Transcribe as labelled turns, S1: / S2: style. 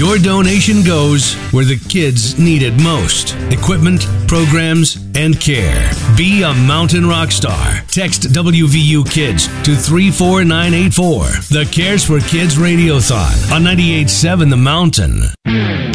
S1: Your donation goes where the kids need it most. Equipment, programs, and care. Be a mountain rock star. Text WVU Kids to 34984. The Cares for Kids Radiothon on 98.7 The Mountain.